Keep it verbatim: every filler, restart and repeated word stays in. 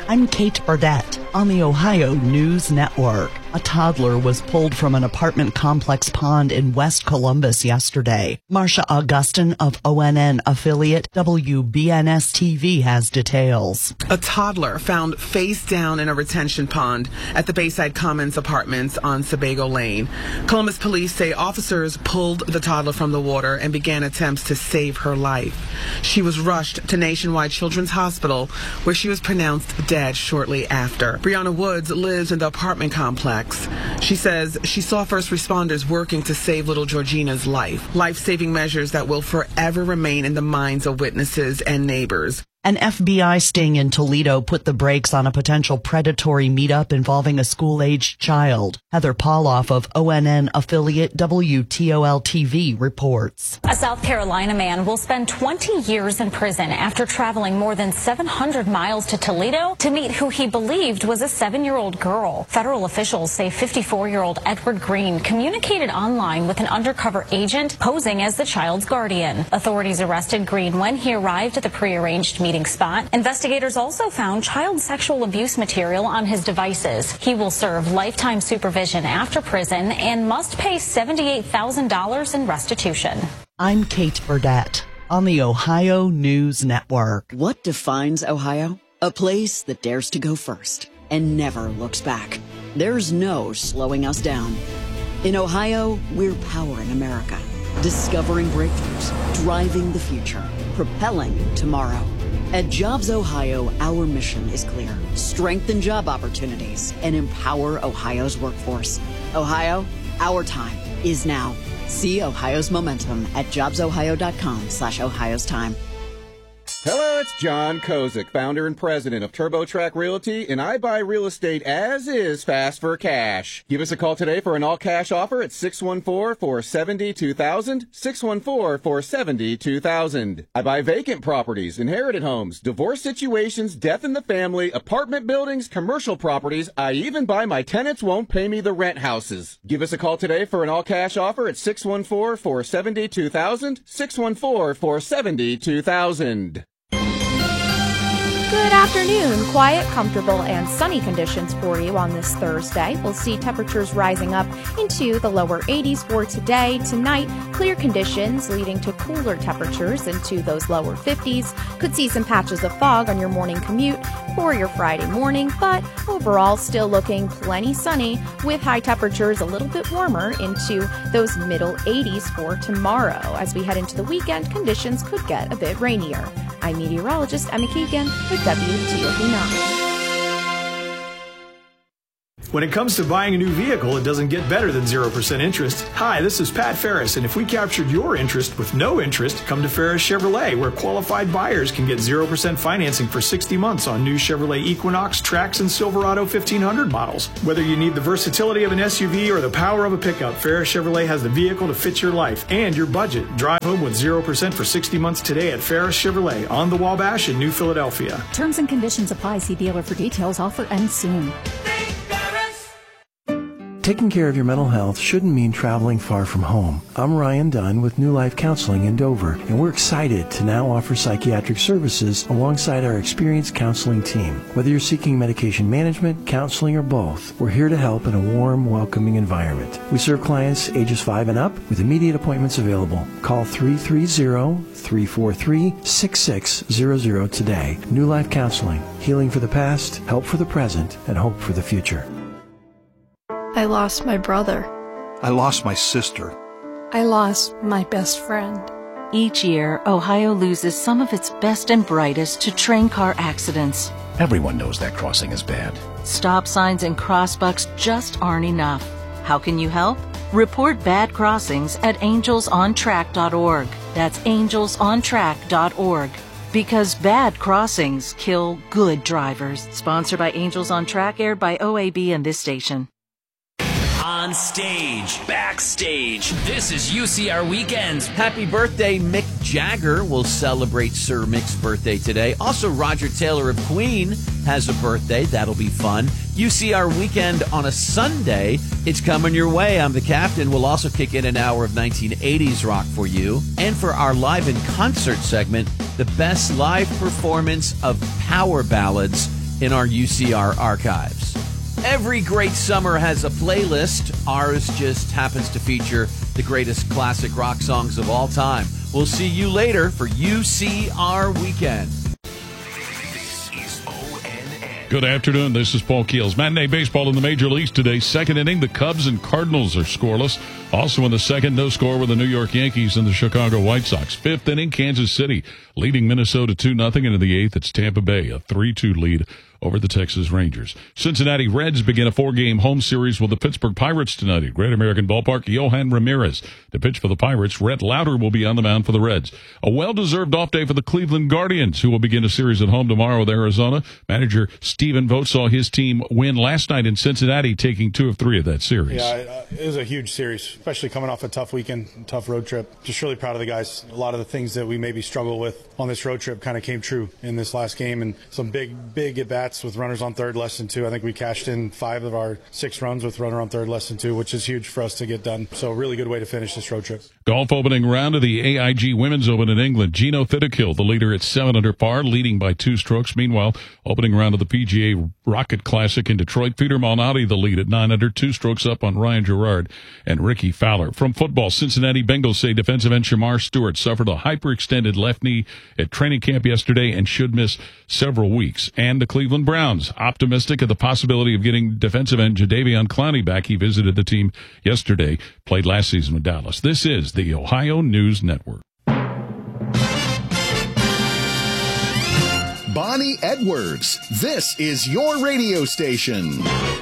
I'm Kate Burdett on the Ohio News Network. A toddler was pulled from an apartment complex pond in West Columbus yesterday. Marcia Augustin of O N N affiliate W B N S T V has details. A toddler found face down in a retention pond at the Bayside Commons Apartments on Sebago Lane. Columbus police say officers pulled the toddler from the water and began attempts to save her life. She was rushed to Nationwide Children's Hospital, where she was pronounced dead shortly after. Brianna Woods lives in the apartment complex. She says she saw first responders working to save little Georgina's life. Life-saving measures that will forever remain in the minds of witnesses and neighbors. An F B I sting in Toledo put the brakes on a potential predatory meetup involving a school-aged child. Heather Pauloff of O N N affiliate W T O L T V reports. A South Carolina man will spend twenty years in prison after traveling more than seven hundred miles to Toledo to meet who he believed was a seven-year-old girl. Federal officials say fifty-four-year-old Edward Green communicated online with an undercover agent posing as the child's guardian. Authorities arrested Green when he arrived at the prearranged meeting spot. Investigators also found child sexual abuse material on his devices. He will serve lifetime supervision after prison and must pay seventy-eight thousand dollars in restitution. I'm Kate Burdett on the Ohio News Network. What defines Ohio? A place that dares to go first and never looks back. There's no slowing us down. In Ohio, we're powering America, discovering breakthroughs, driving the future, propelling tomorrow. At Jobs Ohio, our mission is clear. Strengthen job opportunities and empower Ohio's workforce. Ohio, our time is now. See Ohio's momentum at jobsohio.com slash Ohio's time. Hello, it's John Kozik, founder and president of TurboTrack Realty, and I buy real estate as is, fast for cash. Give us a call today for an all-cash offer at six one four, four seven zero, two thousand, six one four, four seven zero, two thousand. I buy vacant properties, inherited homes, divorce situations, death in the family, apartment buildings, commercial properties. I even buy my tenants won't pay me the rent houses. Give us a call today for an all-cash offer at six one four, four seven zero, two thousand, six one four, four seven zero, two thousand. Good afternoon. Quiet, comfortable, and sunny conditions for you on this Thursday. We'll see temperatures rising up into the lower eighties for today. Tonight, clear conditions leading to cooler temperatures into those lower fifties. Could see some patches of fog on your morning commute for your Friday morning, but overall still looking plenty sunny with high temperatures a little bit warmer into those middle eighties for tomorrow. As we head into the weekend, conditions could get a bit rainier. I'm meteorologist Emma Keegan with W T O P nine. When it comes to buying a new vehicle, it doesn't get better than zero percent interest. Hi, this is Pat Ferris, and if we captured your interest with no interest, come to Ferris Chevrolet, where qualified buyers can get zero percent financing for sixty months on new Chevrolet Equinox, Trax, and Silverado fifteen hundred models. Whether you need the versatility of an S U V or the power of a pickup, Ferris Chevrolet has the vehicle to fit your life and your budget. Drive home with zero percent for sixty months today at Ferris Chevrolet on the Wabash in New Philadelphia. Terms and conditions apply. See dealer for details. Offer ends soon. Taking care of your mental health shouldn't mean traveling far from home. I'm Ryan Dunn with New Life Counseling in Dover, and we're excited to now offer psychiatric services alongside our experienced counseling team. Whether you're seeking medication management, counseling, or both, we're here to help in a warm, welcoming environment. We serve clients ages five and up with immediate appointments available. Call three three zero, three four three, six six zero zero today. New Life Counseling, healing for the past, help for the present, and hope for the future. I lost my brother. I lost my sister. I lost my best friend. Each year, Ohio loses some of its best and brightest to train car accidents. Everyone knows that crossing is bad. Stop signs and crossbucks just aren't enough. How can you help? Report bad crossings at angels on track dot org. That's angels on track dot org. Because bad crossings kill good drivers. Sponsored by Angels on Track, aired by O A B and this station. On stage, backstage, this is U C R Weekends. Happy birthday, Mick Jagger. We'll celebrate Sir Mick's birthday today. Also, Roger Taylor of Queen has a birthday. That'll be fun. U C R Weekend on a Sunday. It's coming your way. I'm the captain. We'll also kick in an hour of nineteen eighties rock for you. And for our live in concert segment, the best live performance of power ballads in our U C R archives. Every great summer has a playlist. Ours just happens to feature the greatest classic rock songs of all time. We'll see you later for U C R Weekend. Good afternoon. This is Paul Keels. Matinee baseball in the major leagues today. Second inning, the Cubs and Cardinals are scoreless. Also in the second, no score with the New York Yankees and the Chicago White Sox. Fifth inning, Kansas City leading Minnesota two nothing. Into the eighth, it's Tampa Bay, a three two lead over the Texas Rangers. Cincinnati Reds begin a four-game home series with the Pittsburgh Pirates tonight at Great American Ballpark. Johan Ramirez to pitch for the Pirates. Rhett Lauder will be on the mound for the Reds. A well-deserved off day for the Cleveland Guardians, who will begin a series at home tomorrow with Arizona. Manager Stephen Vogt saw his team win last night in Cincinnati, taking two of three of that series. Yeah, it was a huge series, especially coming off a tough weekend, tough road trip. Just really proud of the guys. A lot of the things that we maybe struggle with on this road trip kind of came true in this last game, and some big, big at-bats with runners on third, less than two. I think we cashed in five of our six runs with runner on third, less than two, which is huge for us to get done. So a really good way to finish this road trip. Golf opening round of the A I G Women's Open in England. Gino Thitikul, the leader at seven under par, leading by two strokes. Meanwhile, opening round of the P G A Rocket Classic in Detroit, Peter Malnati, the lead at nine under, two strokes up on Ryan Gerard and Ricky Fowler. From football, Cincinnati Bengals say defensive end Shamar Stewart suffered a hyperextended left knee at training camp yesterday and should miss several weeks. And the Cleveland Browns, optimistic of the possibility of getting defensive end Jadeveon Clowney back. He visited the team yesterday, played last season with Dallas. This is the Ohio News Network. Bonnie Edwards, this is your radio station.